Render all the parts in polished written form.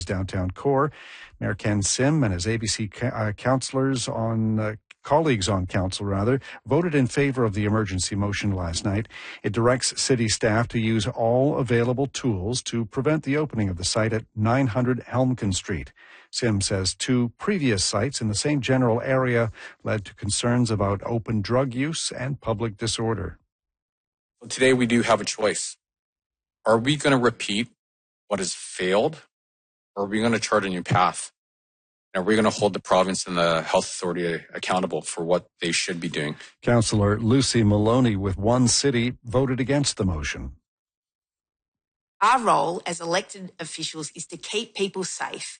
downtown core. Mayor Ken Sim and his ABC colleagues on council voted in favor of the emergency motion last night. It directs city staff to use all available tools to prevent the opening of the site at 900 Helmken Street. Sim says 2 previous sites in the same general area led to concerns about open drug use and public disorder. Well, today we do have a choice. Are we going to repeat what has failed, or are we going to chart a new path? And are we going to hold the province and the health authority accountable for what they should be doing? Councillor Lucy Maloney with One City voted against the motion. Our role as elected officials is to keep people safe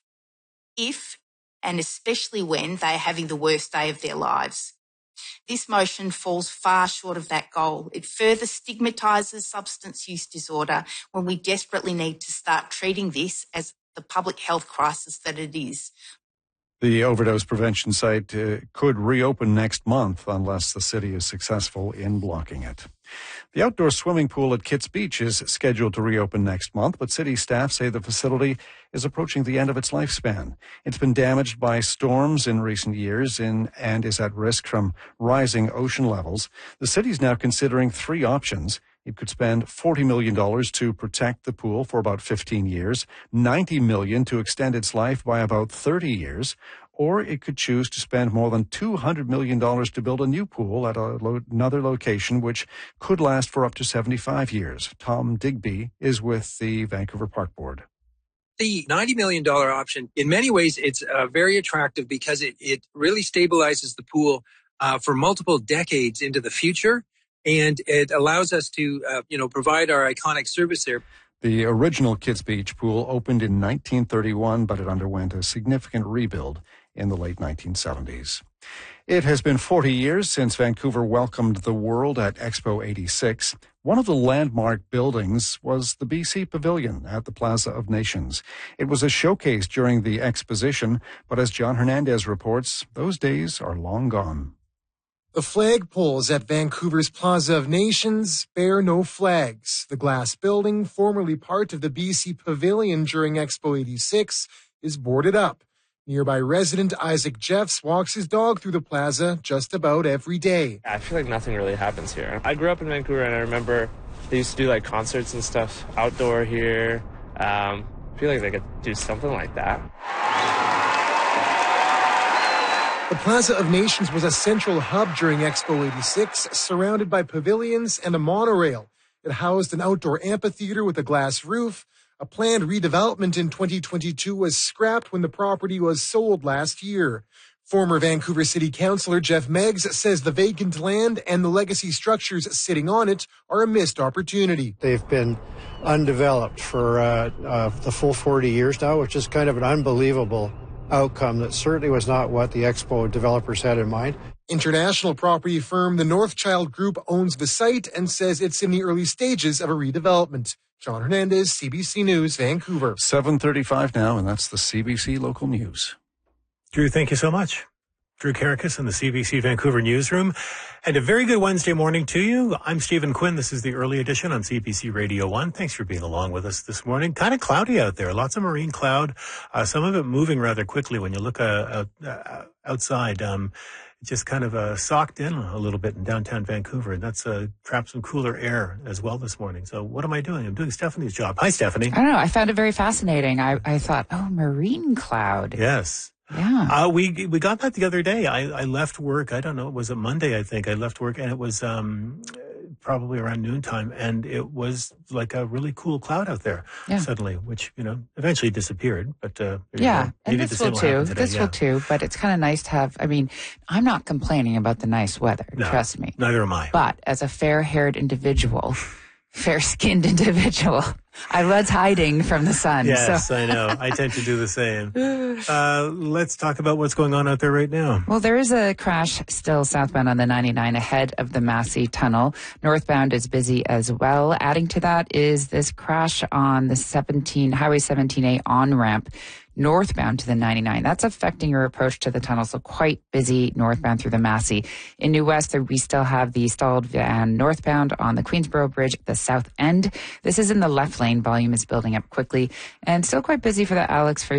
if and especially when they are having the worst day of their lives. This motion falls far short of that goal. It further stigmatises substance use disorder when we desperately need to start treating this as the public health crisis that it is. The overdose prevention site could reopen next month unless the city is successful in blocking it. The outdoor swimming pool at Kitts Beach is scheduled to reopen next month, but city staff say the facility is approaching the end of its lifespan. It's been damaged by storms in recent years and is at risk from rising ocean levels. The city is now considering 3 options. It could spend $40 million to protect the pool for about 15 years, $90 million to extend its life by about 30 years, or it could choose to spend more than $200 million to build a new pool at another location, which could last for up to 75 years. Tom Digby is with the Vancouver Park Board. The $90 million option, in many ways, it's very attractive because it really stabilizes the pool for multiple decades into the future. And it allows us to, provide our iconic service there. The original Kitts Beach pool opened in 1931, but it underwent a significant rebuild in the late 1970s. It has been 40 years since Vancouver welcomed the world at Expo 86. One of the landmark buildings was the BC Pavilion at the Plaza of Nations. It was a showcase during the exposition, but as John Hernandez reports, those days are long gone. The flagpoles at Vancouver's Plaza of Nations bear no flags. The glass building, formerly part of the BC Pavilion during Expo 86, is boarded up. Nearby resident Isaac Jeffs walks his dog through the plaza just about every day. I feel like nothing really happens here. I grew up in Vancouver, and I remember they used to do concerts and stuff outdoor here. I feel like they could do something like that. The Plaza of Nations was a central hub during Expo 86, surrounded by pavilions and a monorail. It housed an outdoor amphitheater with a glass roof. A planned redevelopment in 2022 was scrapped when the property was sold last year. Former Vancouver City Councillor Jeff Meggs says the vacant land and the legacy structures sitting on it are a missed opportunity. They've been undeveloped for the full 40 years now, which is kind of an unbelievable outcome that certainly was not what the Expo developers had in mind. International property firm the Northchild Group owns the site and says it's in the early stages of a redevelopment. John Hernandez, CBC News, Vancouver. 7:35 now, and that's the CBC Local News. Drew, thank you so much. Drew Karakis in the CBC Vancouver newsroom. And a very good Wednesday morning to you. I'm Stephen Quinn. This is the early edition on CBC Radio 1. Thanks for being along with us this morning. Kind of cloudy out there. Lots of marine cloud. Some of it moving rather quickly when you look outside. Just kind of socked in a little bit in downtown Vancouver. And that's trapped some cooler air as well this morning. So what am I doing? I'm doing Stephanie's job. Hi, Stephanie. I don't know. I found it very fascinating. I thought, marine cloud. Yes. Yeah. We got that the other day. I left work. I don't know. Was it Monday? I think I left work, and it was probably around noontime, and it was like a really cool cloud out there suddenly, which eventually disappeared. But and this will too. This will too. But it's kind of nice to have. I mean, I'm not complaining about the nice weather. No, trust me. Neither am I. But as a fair-haired individual. Fair-skinned individual. I was hiding from the sun. Yes, so. I know. I tend to do the same. Let's talk about what's going on out there right now. Well, there is a crash still southbound on the 99 ahead of the Massey Tunnel. Northbound is busy as well. Adding to that is this crash on the Highway 17A on-ramp northbound to the 99. That's affecting your approach to the tunnel, so quite busy northbound through the Massey. In New West, we still have the stalled van northbound on the Queensboro Bridge at the south end. This is in the left lane. Volume is building up quickly and still quite busy for the Alex First